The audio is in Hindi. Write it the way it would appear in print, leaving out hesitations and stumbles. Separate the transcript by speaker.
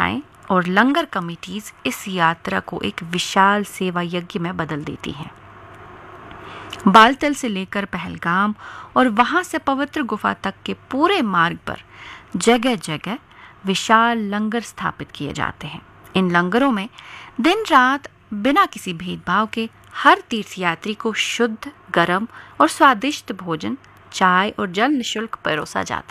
Speaker 1: संस्थाएं और लंगर कमिटीज इस यात्रा को एक विशाल सेवा यज्ञ में बदल देती हैं। बालतल से लेकर पहलगाम और वहां से पवित्र गुफा तक के पूरे मार्ग पर जगह जगह विशाल लंगर स्थापित किए जाते हैं। इन लंगरों में दिन रात बिना किसी भेदभाव के हर तीर्थयात्री को शुद्ध, गर्म और स्वादिष्ट भोजन, चाय और जल निःशुल्क परोसा जाता है।